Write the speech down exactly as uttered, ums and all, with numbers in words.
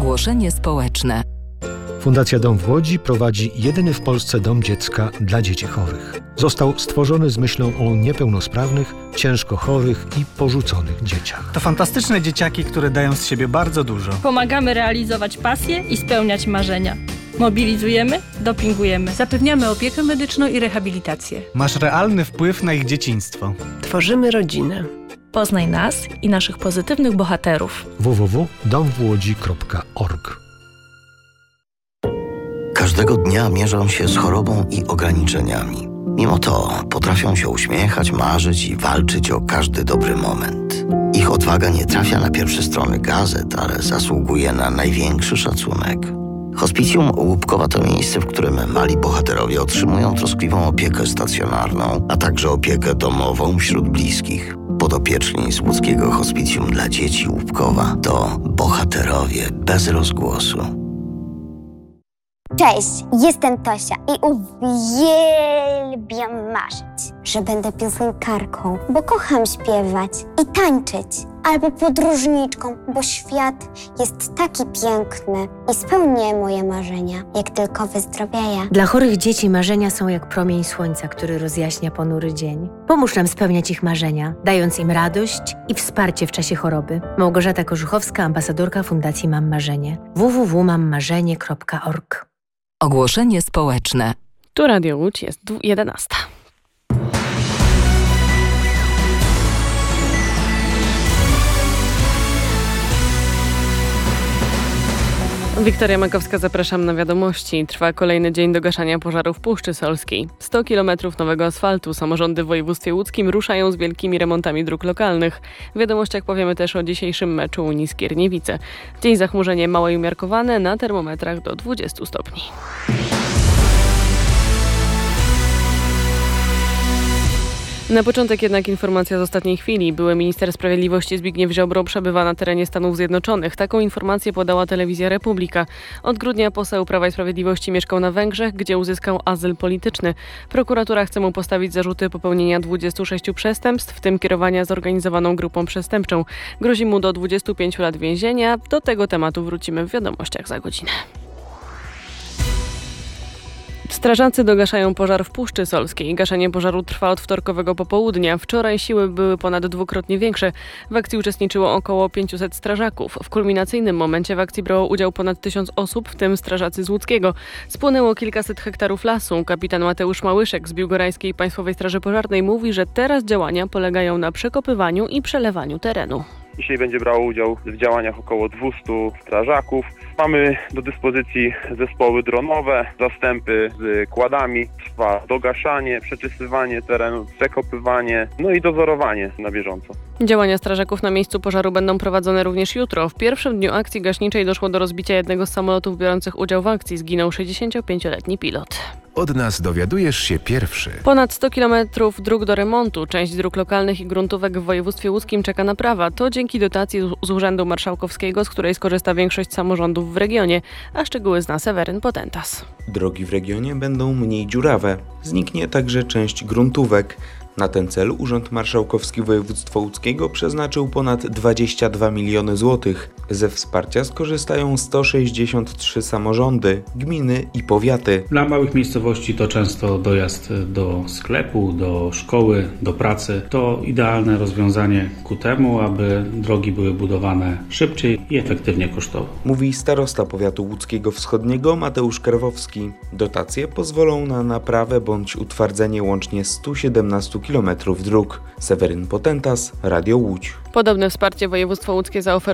Ogłoszenie społeczne. Fundacja Dom w Łodzi prowadzi jedyny w Polsce dom dziecka dla dzieci chorych. Został stworzony z myślą o niepełnosprawnych, ciężko chorych i porzuconych dzieciach. To fantastyczne dzieciaki, które dają z siebie bardzo dużo. Pomagamy realizować pasje i spełniać marzenia. Mobilizujemy, dopingujemy. Zapewniamy opiekę medyczną i rehabilitację. Masz realny wpływ na ich dzieciństwo. Tworzymy rodzinę. Poznaj nas i naszych pozytywnych bohaterów. w w w kropka dom w łodzi kropka org. Każdego dnia mierzą się z chorobą i ograniczeniami. Mimo to potrafią się uśmiechać, marzyć i walczyć o każdy dobry moment. Ich odwaga nie trafia na pierwsze strony gazet, ale zasługuje na największy szacunek. Hospicjum Łupkowa to miejsce, w którym mali bohaterowie otrzymują troskliwą opiekę stacjonarną, a także opiekę domową wśród bliskich. Podopieczni z łódzkiego Hospicjum dla dzieci Łupkowa to bohaterowie bez rozgłosu. Cześć, jestem Tosia i uwielbiam marzyć, że będę piosenkarką, bo kocham śpiewać i tańczyć, albo podróżniczką, bo świat jest taki piękny i spełnię moje marzenia, jak tylko wyzdrowieję. Dla chorych dzieci marzenia są jak promień słońca, który rozjaśnia ponury dzień. Pomóż nam spełniać ich marzenia, dając im radość i wsparcie w czasie choroby. Małgorzata Korzuchowska, ambasadorka Fundacji Mam Marzenie. w w w kropka mam marzenie kropka org. Ogłoszenie społeczne. Tu Radio Łódź, jest jedenasta. Wiktoria Makowska, zapraszam na wiadomości. Trwa kolejny dzień do gaszania pożaru w Puszczy Solskiej. sto kilometrów nowego asfaltu. Samorządy w województwie łódzkim ruszają z wielkimi remontami dróg lokalnych. W wiadomościach powiemy też o dzisiejszym meczu Unii Skierniewice. Dzień zachmurzenie małe i umiarkowane, na termometrach do dwudziestu stopni. Na początek jednak informacja z ostatniej chwili. Były minister sprawiedliwości Zbigniew Ziobro przebywa na terenie Stanów Zjednoczonych. Taką informację podała telewizja Republika. Od grudnia poseł Prawa i Sprawiedliwości mieszkał na Węgrzech, gdzie uzyskał azyl polityczny. Prokuratura chce mu postawić zarzuty popełnienia dwudziestu sześciu przestępstw, w tym kierowania zorganizowaną grupą przestępczą. Grozi mu do dwudziestu pięciu lat więzienia. Do tego tematu wrócimy w wiadomościach za godzinę. Strażacy dogaszają pożar w Puszczy Solskiej. Gaszenie pożaru trwa od wtorkowego popołudnia. Wczoraj siły były ponad dwukrotnie większe. W akcji uczestniczyło około pięciuset strażaków. W kulminacyjnym momencie w akcji brało udział ponad tysiąc osób, w tym strażacy z Łódzkiego. Spłonęło kilkaset hektarów lasu. Kapitan Mateusz Małyszek z Biłgorajskiej Państwowej Straży Pożarnej mówi, że teraz działania polegają na przekopywaniu i przelewaniu terenu. Dzisiaj będzie brało udział w działaniach około dwieście strażaków. Mamy do dyspozycji zespoły dronowe, zastępy z kładami. Trwa dogaszanie, przeczysywanie terenu, przekopywanie, no i dozorowanie na bieżąco. Działania strażaków na miejscu pożaru będą prowadzone również jutro. W pierwszym dniu akcji gaśniczej doszło do rozbicia jednego z samolotów biorących udział w akcji. Zginął sześćdziesięciopięcioletni pilot. Od nas dowiadujesz się pierwszy. Ponad sto kilometrów dróg do remontu. Część dróg lokalnych i gruntówek w województwie łódzkim czeka naprawa. To dzięki dotacji z Urzędu Marszałkowskiego, z której skorzysta większość samorządów w regionie. A szczegóły zna Seweryn Potentas. Drogi w regionie będą mniej dziurawe. Zniknie także część gruntówek. Na ten cel Urząd Marszałkowski Województwa Łódzkiego przeznaczył ponad dwadzieścia dwa miliony złotych. Ze wsparcia skorzystają sto sześćdziesiąt trzy samorządy, gminy i powiaty. Dla małych miejscowości to często dojazd do sklepu, do szkoły, do pracy. To idealne rozwiązanie ku temu, aby drogi były budowane szybciej i efektywnie kosztowo. Mówi starosta powiatu łódzkiego wschodniego Mateusz Karwowski. Dotacje pozwolą na naprawę bądź utwardzenie łącznie stu siedemnastu kilometrów dróg. Seweryn Potentas, Radio Łódź. Podobne wsparcie województwo łódzkie zaoferowało